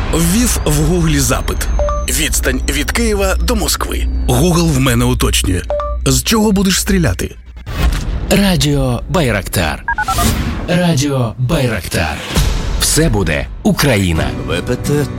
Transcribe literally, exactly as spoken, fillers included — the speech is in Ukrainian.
Ввів в гуглі запит. Відстань від Києва до Москви. Гугл в мене уточнює. З чого будеш стріляти? Радіо Байрактар. Радіо Байрактар. Все буде Україна. Ви